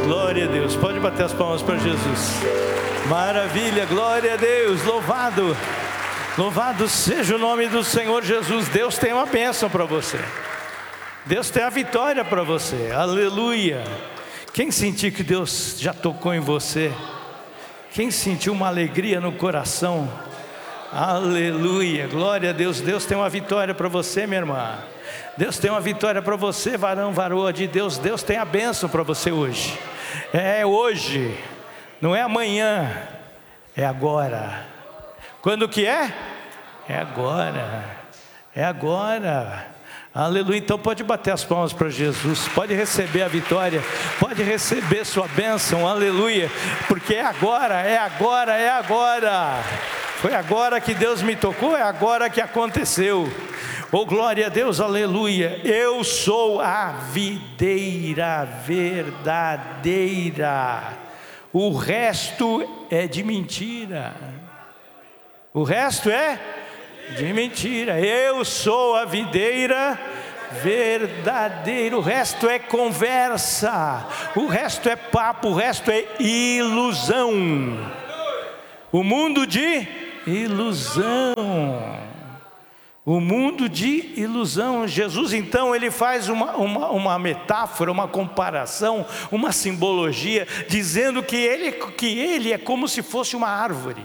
glória a Deus. Pode bater as palmas para Jesus. Maravilha, glória a Deus. Louvado, louvado seja o nome do Senhor Jesus. Deus tem uma bênção para você. Deus tem a vitória para você. Aleluia. Quem sentiu que Deus já tocou em você? Quem sentiu uma alegria no coração? Aleluia, glória a Deus. Deus tem uma vitória para você, minha irmã. Deus tem uma vitória para você, varão, varoa de Deus. Deus tem a bênção para você hoje. É hoje, não é amanhã, é agora. Quando que é? É agora. É agora. Aleluia. Então pode bater as palmas para Jesus, pode receber a vitória, pode receber sua bênção. Aleluia. Porque é agora, é agora, é agora. Foi agora que Deus me tocou, é agora que aconteceu. Oh, glória a Deus, aleluia. Eu sou a videira verdadeira. O resto é de mentira. O resto é de mentira. Eu sou a videira verdadeira. O resto é conversa. O resto é papo. O resto é ilusão. O mundo de ilusão. O mundo de ilusão. Jesus então ele faz uma metáfora, uma comparação, uma simbologia, dizendo que ele é como se fosse uma árvore.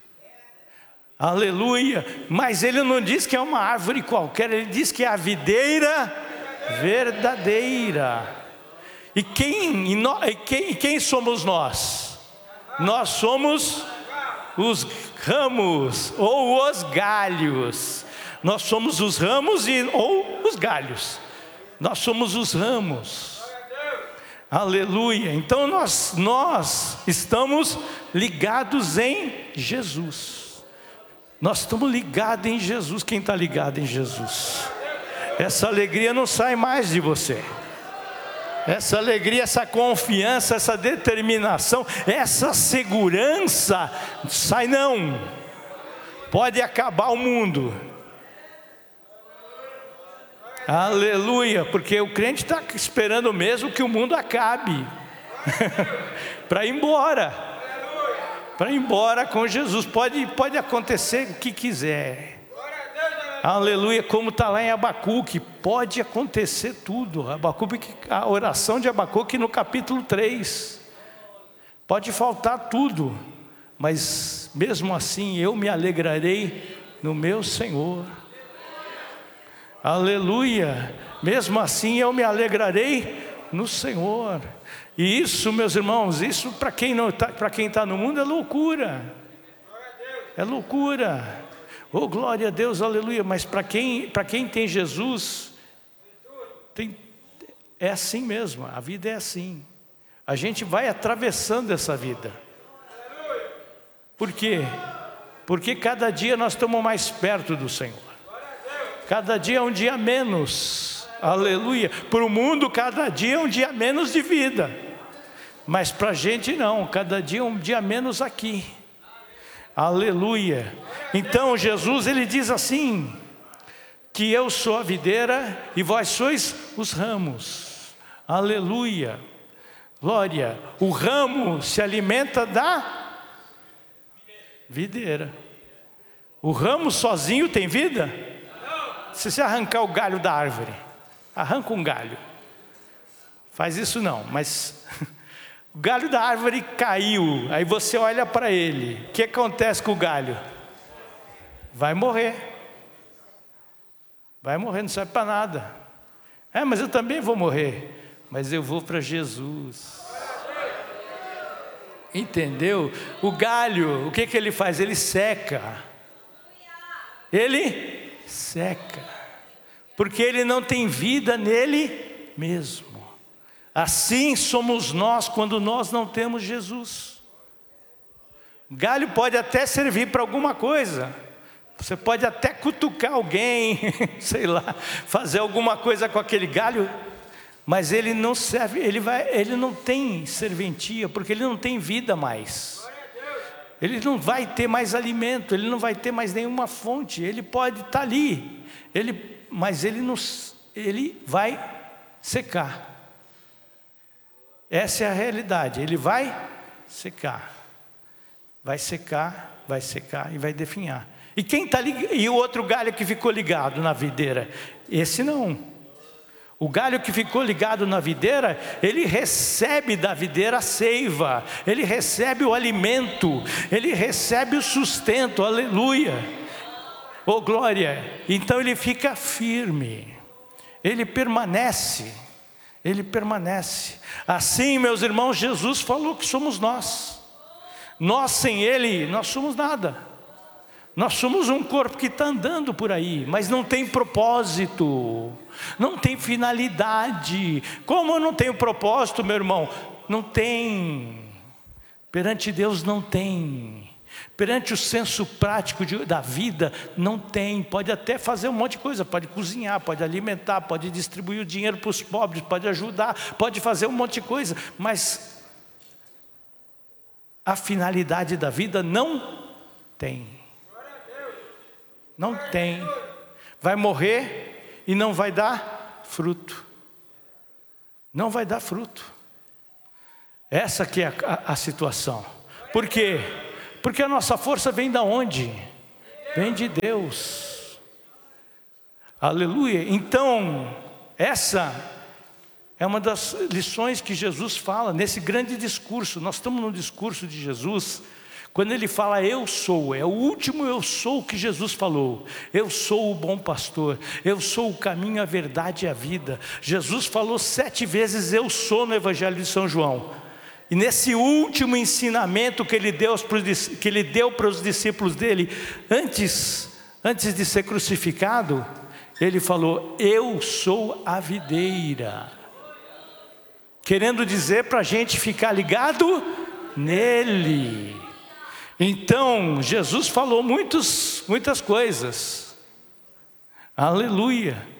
Aleluia. Mas ele não diz que é uma árvore qualquer, ele diz que é a videira verdadeira. E quem somos nós? Nós somos os ramos ou os galhos. Nós somos os ramos ou os galhos. Nós somos os ramos. Aleluia. Então nós estamos ligados em Jesus. Nós estamos ligados em Jesus. Quem está ligado em Jesus? Essa alegria não sai mais de você. Essa alegria, essa confiança, essa determinação, essa segurança, sai não. Pode acabar o mundo. Aleluia, porque o crente está esperando mesmo que o mundo acabe para ir embora, para ir embora com Jesus. Pode acontecer o que quiser. Aleluia, como está lá em Abacuque, pode acontecer tudo. A oração de Abacuque no capítulo 3, pode faltar tudo, mas mesmo assim eu me alegrarei no meu Senhor. Aleluia, mesmo assim eu me alegrarei no Senhor. E isso, meus irmãos, isso para quem está no mundo é loucura. É loucura. Oh, glória a Deus, aleluia. Mas para quem tem Jesus, é assim mesmo, a vida é assim. A gente vai atravessando essa vida. Por quê? Porque cada dia nós estamos mais perto do Senhor. Cada dia é um dia menos, aleluia. Para o mundo, cada dia é um dia menos de vida. Mas para a gente não, cada dia é um dia menos aqui. Aleluia. Então Jesus ele diz assim, que eu sou a videira e vós sois os ramos. Aleluia. Glória. O ramo se alimenta da videira. O ramo sozinho tem vida? Se você arrancar o galho da árvore, arranca um galho, faz isso não, mas o galho da árvore caiu, aí você olha para ele, o que acontece com o galho? Vai morrer, não serve para nada. Mas eu também vou morrer, mas eu vou para Jesus. Entendeu? O galho, o que ele faz? Ele seca. Ele seca, porque ele não tem vida nele mesmo. Assim somos nós quando nós não temos Jesus. Galho pode até servir para alguma coisa. Você pode até cutucar alguém, sei lá, fazer alguma coisa com aquele galho, mas ele não serve, ele não tem serventia, porque ele não tem vida mais. Ele não vai ter mais alimento, ele não vai ter mais nenhuma fonte. Ele pode estar ali, mas ele vai secar. Essa é a realidade. Ele vai secar. Vai secar, vai secar e vai definhar. E quem está ligado? E o outro galho que ficou ligado na videira? Esse não. O galho que ficou ligado na videira, ele recebe da videira a seiva, ele recebe o alimento, ele recebe o sustento, aleluia. Oh glória! Então ele fica firme, ele permanece. Ele permanece. Assim, meus irmãos, Jesus falou que somos nós. Nós sem Ele, nós somos nada. Nós somos um corpo que está andando por aí, mas não tem propósito, não tem finalidade. Como eu não tenho propósito, meu irmão? Não tem. Perante Deus não tem. Perante o senso prático da vida, não tem. Pode até fazer um monte de coisa, pode cozinhar, pode alimentar, pode distribuir o dinheiro para os pobres, pode ajudar, pode fazer um monte de coisa, mas a finalidade da vida não tem. Não tem. Vai morrer e não vai dar fruto. Não vai dar fruto. Essa que é a situação. Por quê? Porque a nossa força vem da onde? Vem de Deus. Aleluia. Então, essa é uma das lições que Jesus fala nesse grande discurso. Nós estamos no discurso de Jesus, quando ele fala eu sou, é o último eu sou que Jesus falou. Eu sou o bom pastor, eu sou o caminho, a verdade e a vida. Jesus falou 7 vezes eu sou no Evangelho de São João. E nesse último ensinamento que ele deu para os discípulos dele, antes de ser crucificado, ele falou, eu sou a videira. Querendo dizer para a gente ficar ligado nele. Então, Jesus falou muitas coisas. Aleluia.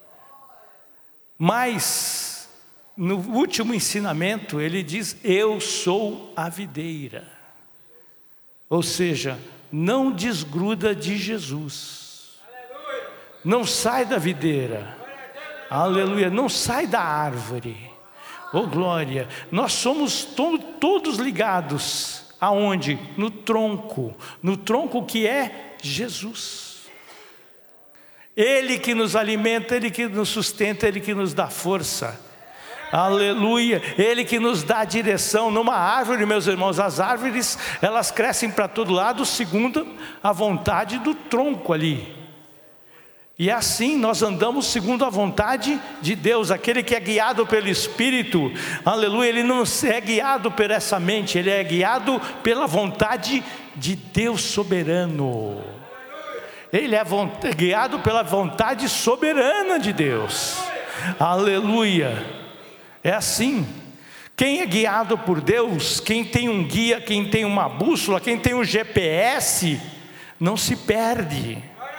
Mas no último ensinamento, ele diz, eu sou a videira. Ou seja, não desgruda de Jesus. Não sai da videira. Aleluia, não sai da árvore. Oh glória, nós somos todos ligados. Aonde? No tronco que é Jesus. Ele que nos alimenta, Ele que nos sustenta, Ele que nos dá força. Aleluia, Ele que nos dá direção. Numa árvore, meus irmãos, as árvores, elas crescem para todo lado, segundo a vontade do tronco ali. E assim nós andamos segundo a vontade de Deus. Aquele que é guiado pelo Espírito, aleluia, ele não é guiado por essa mente, ele é guiado pela vontade de Deus soberano. Ele é guiado pela vontade soberana de Deus. Aleluia. É assim. Quem é guiado por Deus, quem tem um guia, quem tem uma bússola, quem tem um GPS, não se perde.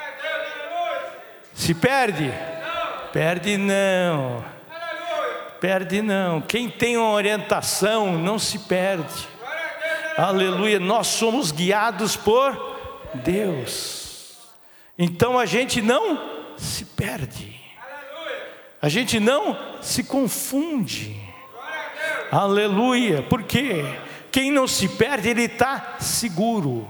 Se perde? Perde não. Perde não. Quem tem uma orientação não se perde. Aleluia. Nós somos guiados por Deus. Então a gente não se perde. A gente não se confunde. Aleluia. Por quê? Quem não se perde, ele está seguro.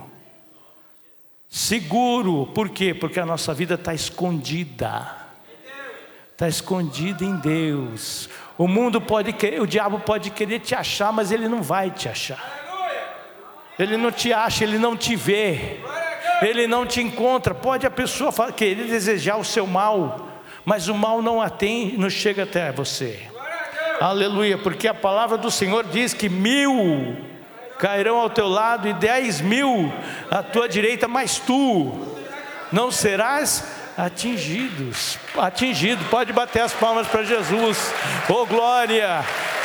Seguro. Por quê? Porque a nossa vida está escondida. Está escondida em Deus. O mundo pode querer, o diabo pode querer te achar, mas ele não vai te achar. Ele não te acha, ele não te vê. Ele não te encontra. Pode a pessoa querer desejar o seu mal, mas o mal não atende, não chega até você. Aleluia, porque a palavra do Senhor diz que 1000 cairão ao teu lado e 10.000 à tua direita, mas tu não serás atingido. Pode bater as palmas para Jesus. Oh glória.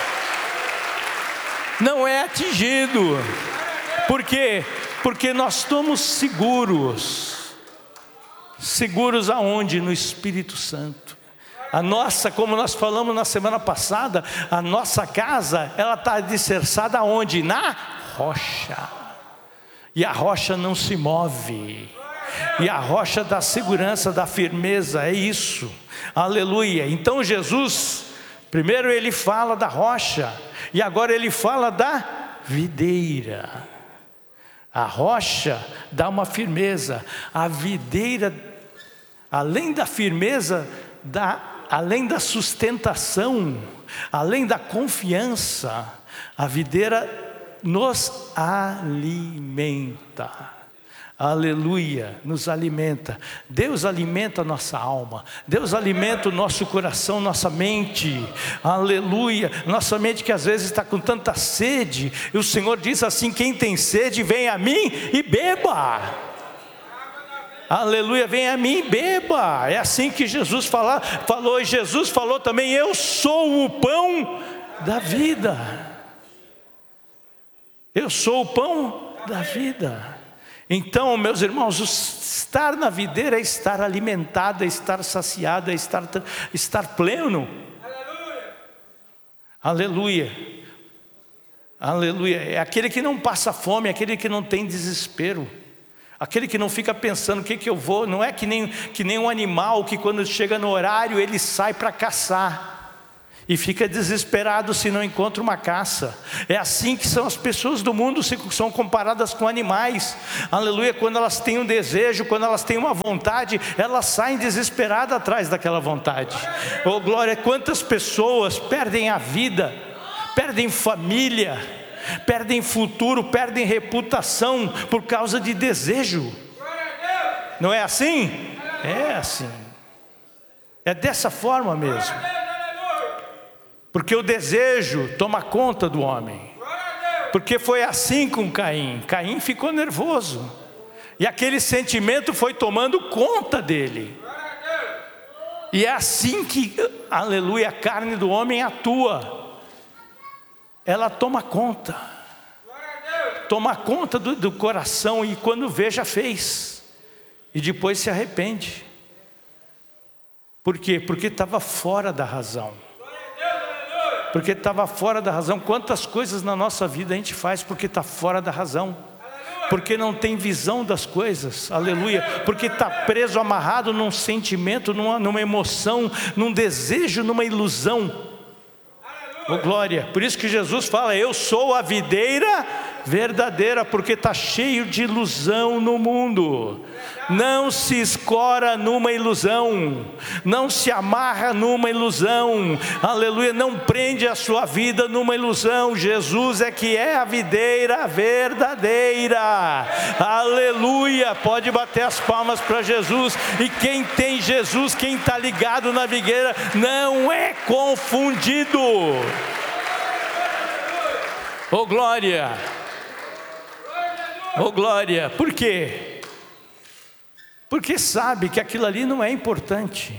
Não é atingido. Por quê? Porque nós estamos seguros. Seguros aonde? No Espírito Santo. A nossa, como nós falamos na semana passada, a nossa casa, ela está alicerçada aonde? Na rocha. E a rocha não se move. E a rocha dá segurança, dá firmeza, é isso. Aleluia. Então Jesus, primeiro ele fala da rocha, E agora ele fala da videira. A rocha dá uma firmeza. A videira, além da firmeza, além da sustentação, além da confiança, a videira nos alimenta. Aleluia, nos alimenta. Deus alimenta a nossa alma, Deus alimenta o nosso coração, nossa mente. Aleluia, nossa mente que às vezes está com tanta sede, e o Senhor diz assim: quem tem sede, vem a mim e beba. Aleluia, vem a mim e beba. É assim que Jesus falou, e Jesus falou também: eu sou o pão da vida. Eu sou o pão da vida. Então, meus irmãos, estar na videira é estar alimentado, é estar saciado, é estar pleno. Aleluia. Aleluia. É aquele que não passa fome, é aquele que não tem desespero, aquele que não fica pensando o que eu vou. Não é que nem um animal que quando chega no horário ele sai para caçar e fica desesperado se não encontra uma caça. É assim que são as pessoas do mundo, são comparadas com animais. Aleluia, quando elas têm um desejo, quando elas têm uma vontade, elas saem desesperadas atrás daquela vontade. Oh glória, quantas pessoas perdem a vida, perdem família, perdem futuro, perdem reputação por causa de desejo. Não é assim? É assim. É dessa forma mesmo. Porque o desejo toma conta do homem. Porque foi assim com Caim. Caim ficou nervoso, e aquele sentimento foi tomando conta dele. E é assim que, aleluia, a carne do homem atua. Ela toma conta. Toma conta do coração, e quando vê, já fez. E depois se arrepende. Por quê? Porque estava fora da razão. Porque estava fora da razão. Quantas coisas na nossa vida a gente faz porque está fora da razão, porque não tem visão das coisas. Aleluia. Porque está preso, amarrado num sentimento, numa emoção, num desejo, numa ilusão. Oh glória. Por isso que Jesus fala: eu sou a videira verdadeira, porque está cheio de ilusão no mundo. Não se escora numa ilusão, não se amarra numa ilusão. Aleluia, não prende a sua vida numa ilusão. Jesus é que é a videira verdadeira. Aleluia, pode bater as palmas para Jesus. E quem tem Jesus, quem está ligado na videira, não é confundido. Oh glória. Oh glória. Por quê? Porque sabe que aquilo ali não é importante.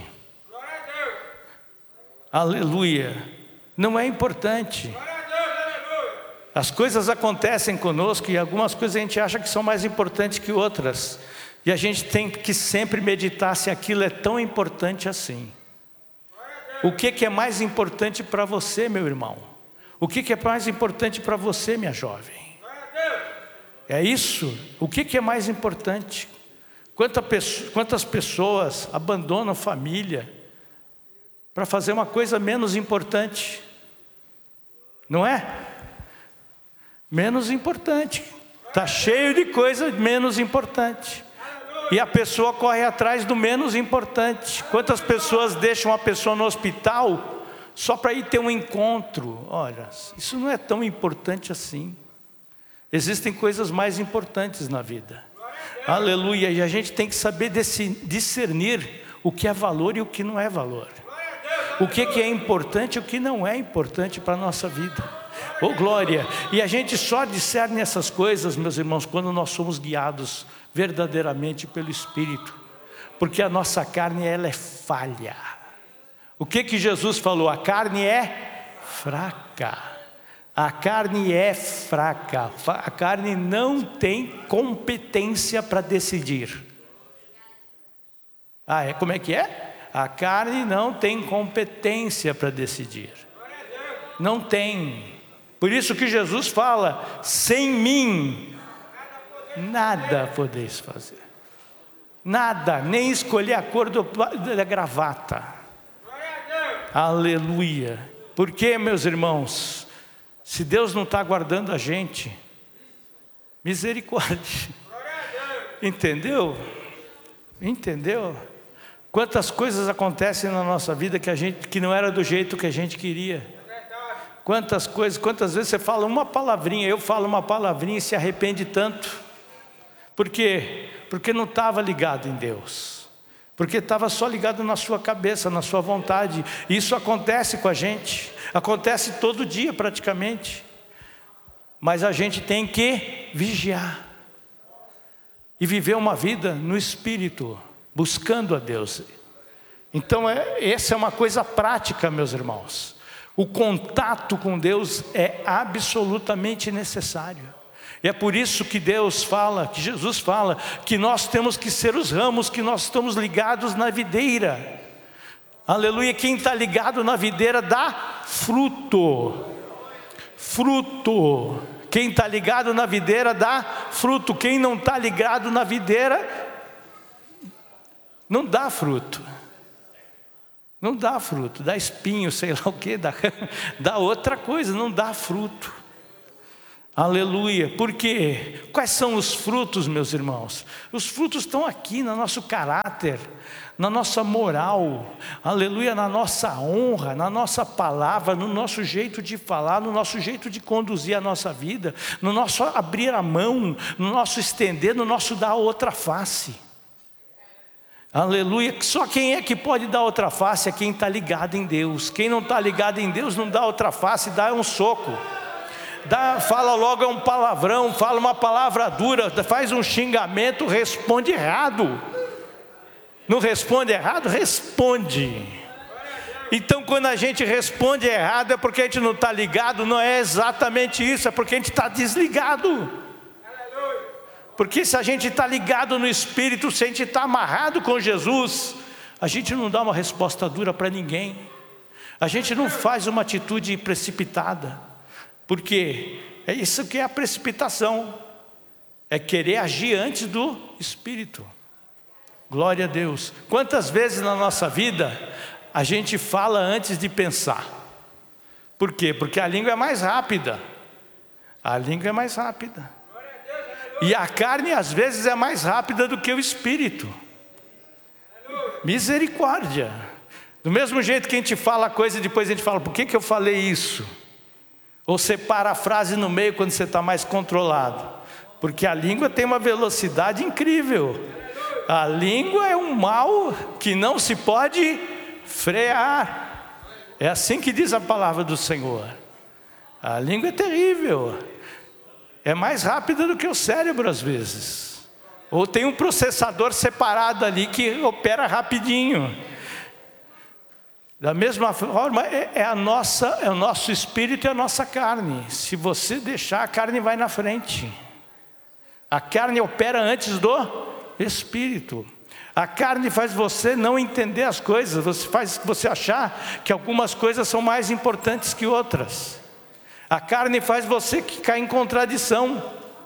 Aleluia. Não é importante. As coisas acontecem conosco, e algumas coisas a gente acha que são mais importantes que outras. E a gente tem que sempre meditar se aquilo é tão importante assim. O que é mais importante para você, meu irmão? O que é mais importante para você, minha jovem? É isso? O que é mais importante? Quantas pessoas abandonam família para fazer uma coisa menos importante? Não é? Menos importante. Está cheio de coisa menos importante, e a pessoa corre atrás do menos importante. Quantas pessoas deixam uma pessoa no hospital só para ir ter um encontro? Olha, isso não é tão importante assim. Existem coisas mais importantes na vida. Aleluia. E a gente tem que saber discernir o que é valor e o que não é valor. O que é importante e o que não é importante para a nossa vida. Oh glória. E a gente só discerne essas coisas, meus irmãos, quando nós somos guiados verdadeiramente pelo Espírito. Porque a nossa carne, ela é falha. O que Jesus falou? A carne é fraca. A carne é fraca. A carne não tem competência para decidir. Como é que é? A carne não tem competência para decidir. Não tem. Por isso que Jesus fala: sem mim nada podeis fazer. Nada, nem escolher a cor da gravata. Aleluia. Porque, meus irmãos, Se Deus não está guardando a gente, misericórdia. Entendeu? Entendeu? Quantas coisas acontecem na nossa vida que não era do jeito que a gente queria. Quantas coisas, quantas vezes você fala uma palavrinha, eu falo uma palavrinha e se arrepende tanto. Por quê? Porque não estava ligado em Deus. Porque estava só ligado na sua cabeça, na sua vontade. Isso acontece com a gente. Acontece todo dia praticamente. Mas a gente tem que vigiar. E viver uma vida no Espírito, buscando a Deus. Então essa é uma coisa prática, meus irmãos. O contato com Deus é absolutamente necessário. E é por isso que Deus fala, que Jesus fala, que nós temos que ser os ramos, que nós estamos ligados na videira. Aleluia, quem está ligado na videira dá fruto. Fruto. Quem está ligado na videira dá fruto. Quem não está ligado na videira não dá fruto. Não dá fruto, dá espinho, sei lá o que, dá outra coisa, não dá fruto. Aleluia. Por quê? Quais são os frutos, meus irmãos? Os frutos estão aqui no nosso caráter, na nossa moral, aleluia, na nossa honra, na nossa palavra, no nosso jeito de falar, no nosso jeito de conduzir a nossa vida, no nosso abrir a mão, no nosso estender, no nosso dar a outra face. Aleluia. Só quem é que pode dar outra face é quem está ligado em Deus. Quem não está ligado em Deus não dá outra face, dá um soco. Fala logo um palavrão, fala uma palavra dura, faz um xingamento, responde errado. Não responde errado? Responde. Então quando a gente responde errado é porque a gente não está ligado, não é exatamente isso, é porque a gente está desligado. Porque se a gente está ligado no Espírito, se a gente está amarrado com Jesus, a gente não dá uma resposta dura para ninguém. A gente não faz uma atitude precipitada. Porque é isso que é a precipitação. É querer agir antes do Espírito. Glória a Deus. Quantas vezes na nossa vida a gente fala antes de pensar? Por quê? Porque a língua é mais rápida. A língua é mais rápida. E a carne às vezes é mais rápida do que o Espírito. Misericórdia. Do mesmo jeito que a gente fala a coisa e depois a gente fala, por que eu falei isso? Ou separa a frase no meio quando você está mais controlado. Porque a língua tem uma velocidade incrível. A língua é um mal que não se pode frear. É assim que diz a palavra do Senhor. A língua é terrível. É mais rápida do que o cérebro às vezes. Ou tem um processador separado ali que opera rapidinho. Da mesma forma, é o nosso espírito e a nossa carne. Se você deixar, a carne vai na frente. A carne opera antes do espírito. A carne faz você não entender as coisas, faz você achar que algumas coisas são mais importantes que outras. A carne faz você ficar em contradição.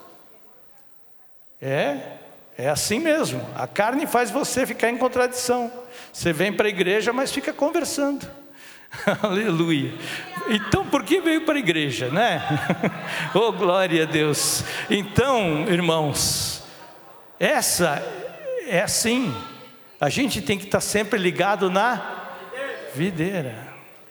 É assim mesmo. A carne faz você ficar em contradição. Você vem para a igreja, mas fica conversando. Aleluia. Então, por que veio para a igreja, né? Oh, glória a Deus. Então, irmãos, essa é assim. A gente tem que estar sempre ligado na videira.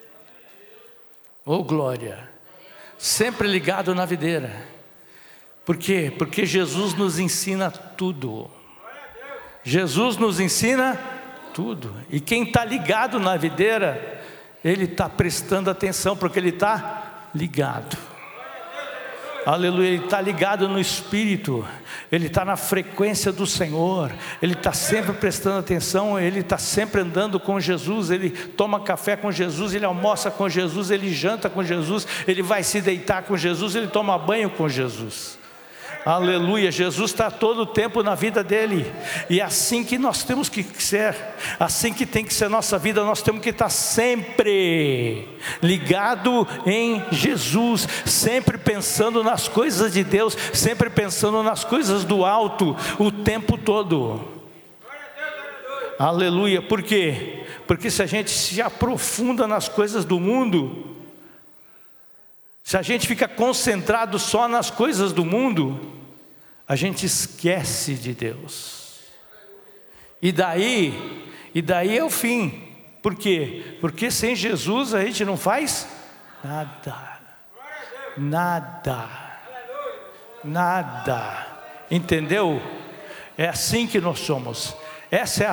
Oh, glória. Sempre ligado na videira. Por quê? Porque Jesus nos ensina tudo. Jesus nos ensina tudo. E quem está ligado na videira, ele está prestando atenção, porque ele está ligado. Aleluia, ele está ligado no Espírito. Ele está na frequência do Senhor. Ele está sempre prestando atenção. Ele está sempre andando com Jesus. Ele toma café com Jesus, ele almoça com Jesus, ele janta com Jesus, ele vai se deitar com Jesus, ele toma banho com Jesus. Aleluia, Jesus está todo o tempo na vida dele. E é assim que nós temos que ser. Assim que tem que ser nossa vida. Nós temos que estar sempre ligado em Jesus, sempre pensando nas coisas de Deus, sempre pensando nas coisas do alto, o tempo todo. Aleluia, por quê? Porque se a gente se aprofunda nas coisas do mundo, Se a gente fica concentrado só nas coisas do mundo, a gente esquece de Deus. E daí é o fim. Por quê? Porque sem Jesus a gente não faz nada. Nada. Entendeu? É assim que nós somos. Essa é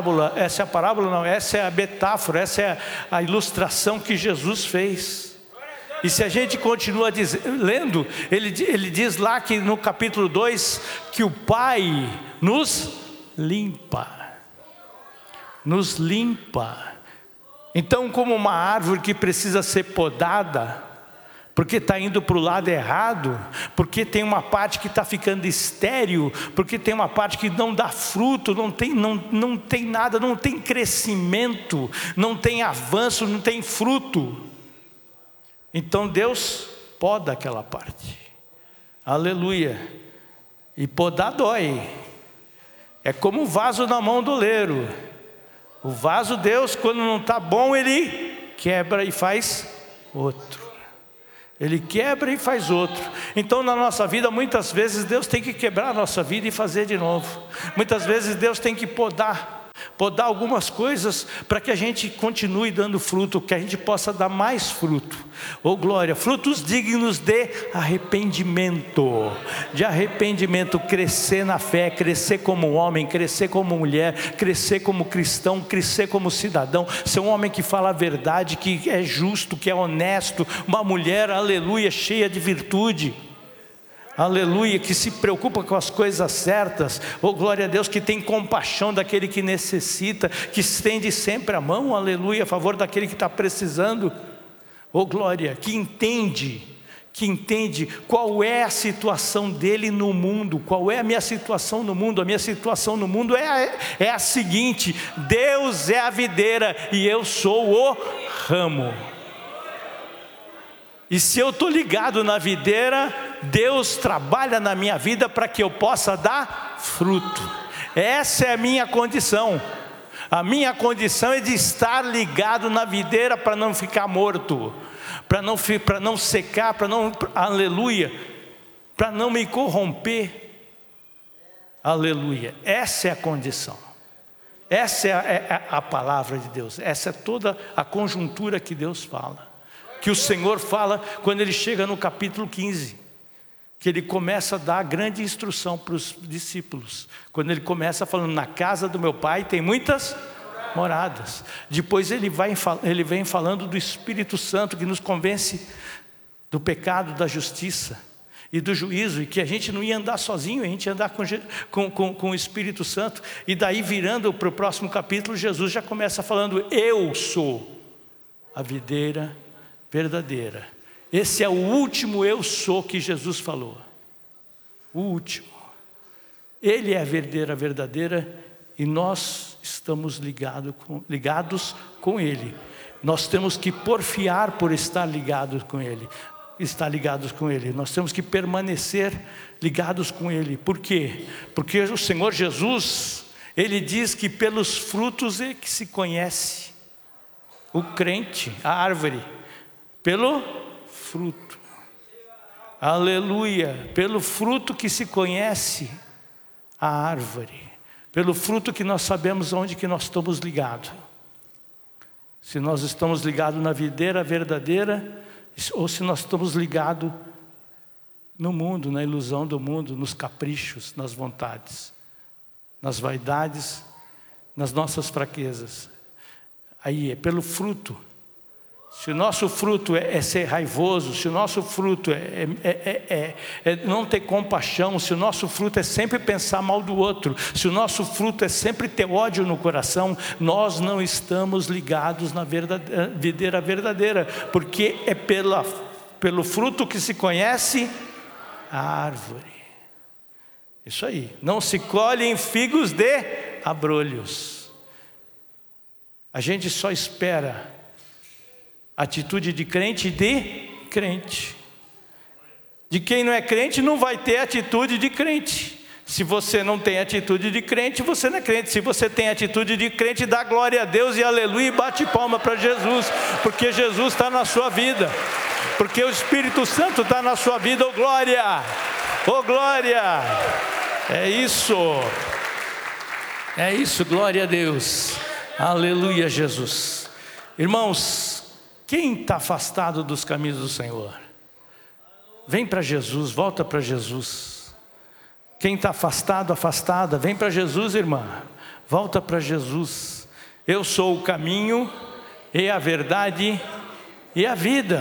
a metáfora, essa é a ilustração que Jesus fez. E se a gente continua lendo, ele diz lá que no capítulo 2, que o Pai nos limpa. Então, como uma árvore que precisa ser podada, porque está indo para o lado errado, porque tem uma parte que está ficando estéril, porque tem uma parte que não dá fruto, não tem nada, não tem crescimento, não tem avanço, não tem fruto. Então Deus poda aquela parte. Aleluia. E podar dói. É como um vaso na mão do oleiro. O vaso, Deus, quando não está bom, Ele quebra e faz outro. Ele quebra e faz outro. Então na nossa vida, muitas vezes Deus tem que quebrar a nossa vida e fazer de novo. Muitas vezes Deus tem que podar algumas coisas para que a gente continue dando fruto, que a gente possa dar mais fruto. Oh glória, frutos dignos de arrependimento. Crescer na fé, crescer como homem, crescer como mulher, crescer como cristão, crescer como cidadão, ser um homem que fala a verdade, que é justo, que é honesto, uma mulher, aleluia, cheia de virtude. Aleluia, que se preocupa com as coisas certas. Oh glória a Deus, que tem compaixão daquele que necessita, que estende sempre a mão, aleluia, a favor daquele que está precisando. Oh glória, que entende qual é a situação dele no mundo. Qual é a minha situação no mundo? A minha situação no mundo é a seguinte: Deus é a videira e eu sou o ramo. E se eu estou ligado na videira, Deus trabalha na minha vida para que eu possa dar fruto. Essa é a minha condição. A minha condição é de estar ligado na videira para não ficar morto, para não secar, aleluia, para não me corromper. Aleluia. Essa é a condição. Essa é a palavra de Deus. Essa é toda a conjuntura que Deus fala, que o Senhor fala quando Ele chega no capítulo 15, que Ele começa a dar grande instrução para os discípulos, quando Ele começa falando: na casa do meu Pai tem muitas moradas. Depois Ele vem falando do Espírito Santo, que nos convence do pecado, da justiça e do juízo, e que a gente não ia andar sozinho, a gente ia andar com o Espírito Santo. E daí, virando para o próximo capítulo, Jesus já começa falando: eu sou a videira verdadeira. Esse é o último eu sou que Jesus falou. O último. Ele é a videira verdadeira e nós estamos ligados com Ele. Nós temos que porfiar por estar ligados com Ele. Nós temos que permanecer ligados com Ele. Por quê? Porque o Senhor Jesus, Ele diz que pelos frutos é que se conhece o crente, a árvore. Pelo fruto. Aleluia. Pelo fruto que se conhece a árvore. Pelo fruto que nós sabemos onde que nós estamos ligados. Se nós estamos ligados na videira verdadeira, ou se nós estamos ligados no mundo, na ilusão do mundo, nos caprichos, nas vontades, nas vaidades, nas nossas fraquezas. Aí é pelo fruto. Se o nosso fruto é ser raivoso, se o nosso fruto é não ter compaixão, se o nosso fruto é sempre pensar mal do outro, se o nosso fruto é sempre ter ódio no coração, nós não estamos ligados na videira verdadeira, porque é pelo fruto que se conhece a árvore. Isso aí. Não se colhem figos de abrolhos. A gente só espera atitude de crente De quem não é crente não vai ter atitude de crente. Se você não tem atitude de crente, você não é crente. Se você tem atitude de crente, dá glória a Deus e aleluia e bate palma para Jesus, porque Jesus está na sua vida. porque o Espírito Santo está na sua vida. Oh glória, oh glória, é isso, glória a Deus, aleluia Jesus. Irmãos, quem está afastado dos caminhos do Senhor, vem para Jesus, volta para Jesus. Quem está afastado, afastada, vem para Jesus, irmã, volta para Jesus. Eu sou o caminho e a verdade e a vida.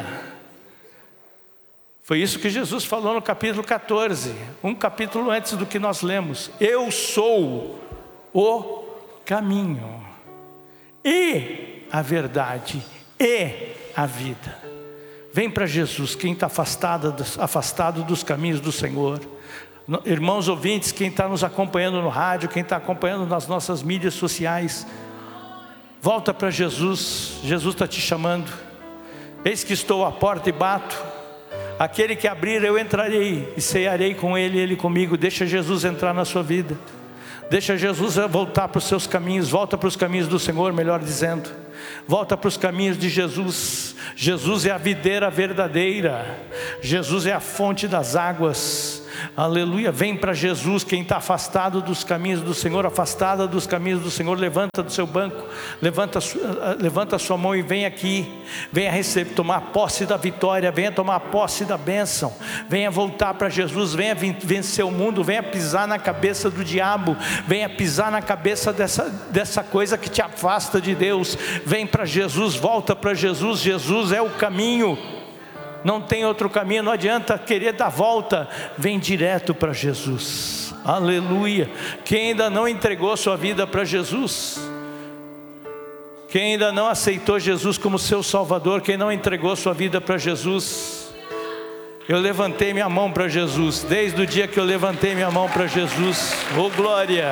Foi isso que Jesus falou no capítulo 14, um capítulo antes do que nós lemos. Eu sou o caminho e a verdade e a vida. Vem para Jesus, quem está afastado dos caminhos do Senhor. Irmãos ouvintes, quem está nos acompanhando no rádio, quem está acompanhando nas nossas mídias sociais, volta para Jesus. Jesus está te chamando. Eis que estou à porta e bato. Aquele que abrir, eu entrarei e cearei com ele e ele comigo. Deixa Jesus entrar na sua vida. Deixa Jesus voltar para os seus caminhos. Volta para os caminhos do Senhor, melhor dizendo. Volta para os caminhos de Jesus. Jesus é a videira verdadeira. Jesus é a fonte das águas. Aleluia, vem para Jesus. Quem está afastado dos caminhos do Senhor, afastada dos caminhos do Senhor, levanta do seu banco, levanta a sua mão e vem aqui. Venha receber, tomar posse da vitória, venha tomar posse da bênção, venha voltar para Jesus, venha vencer o mundo, venha pisar na cabeça do diabo, venha pisar na cabeça dessa coisa que te afasta de Deus. Vem para Jesus, volta para Jesus. Jesus é o caminho. Não tem outro caminho, não adianta querer dar volta, vem direto para Jesus, aleluia. Quem ainda não entregou sua vida para Jesus, quem ainda não aceitou Jesus como seu Salvador, quem não entregou sua vida para Jesus, eu levantei minha mão para Jesus, desde o dia que eu levantei minha mão para Jesus, oh glória.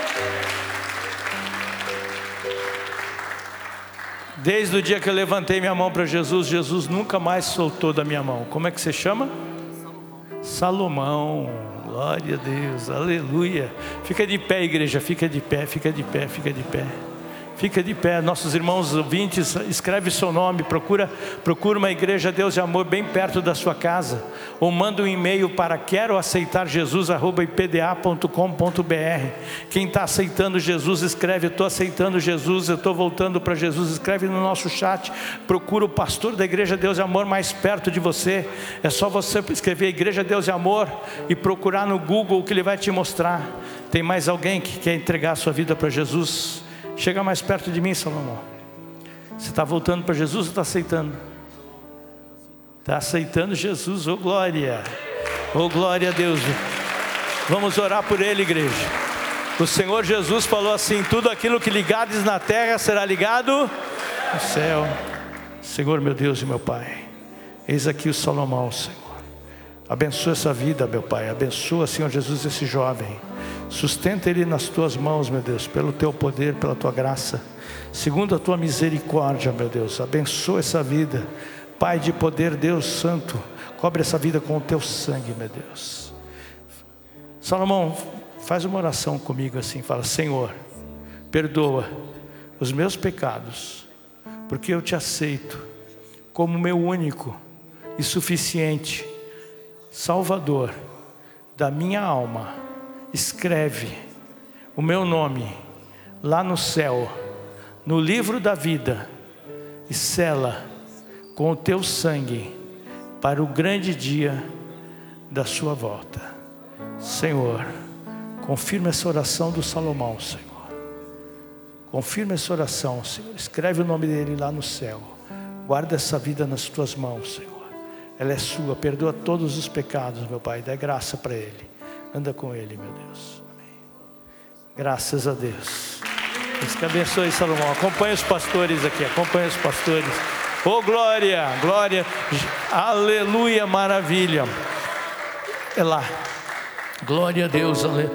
Desde o dia que eu levantei minha mão para Jesus, Jesus nunca mais soltou da minha mão. Como é que você chama? Salomão. Glória a Deus, aleluia. Fica de pé, igreja, fica de pé, fica de pé, fica de pé. Fica de pé, nossos irmãos ouvintes, escreve seu nome, procura uma igreja Deus de Amor bem perto da sua casa, ou manda um e-mail para queroaceitarjesus@ipda.com.br. Quem está aceitando Jesus, escreve: estou aceitando Jesus, eu estou voltando para Jesus. Escreve no nosso chat, procura o pastor da igreja Deus de Amor mais perto de você. É só você escrever Igreja Deus de Amor e procurar no Google, que ele vai te mostrar. Tem mais alguém que quer entregar a sua vida para Jesus? Chega mais perto de mim, Salomão. Você está voltando para Jesus ou está aceitando? Está aceitando Jesus, oh glória a Deus. Vamos orar por ele, igreja. O Senhor Jesus falou assim: tudo aquilo que ligares na terra será ligado no céu. Senhor, meu Deus e meu Pai, eis aqui o Salomão, Senhor. Abençoa essa vida, meu Pai. Abençoa, Senhor Jesus, esse jovem. Sustenta ele nas tuas mãos, meu Deus, pelo teu poder, pela tua graça, segundo a tua misericórdia, meu Deus. Abençoa essa vida, Pai de poder, Deus Santo. Cobre essa vida com o teu sangue, meu Deus. Salomão, faz uma oração comigo assim, fala: Senhor, perdoa os meus pecados, porque eu te aceito como meu único e suficiente Salvador da minha alma. Escreve o meu nome lá no céu, no livro da vida, e sela com o teu sangue para o grande dia da sua volta. Senhor, confirma essa oração do Salomão, Senhor. Confirma essa oração, Senhor. Escreve o nome dele lá no céu. Guarda essa vida nas tuas mãos, Senhor. Ela é sua. Perdoa todos os pecados, meu Pai. Dá graça para ele. Anda com ele, meu Deus. Amém. Graças a Deus. Deus que abençoe, Salomão. Acompanha os pastores aqui. Acompanha os pastores. Oh glória, glória. Aleluia, maravilha. É lá. Glória a Deus.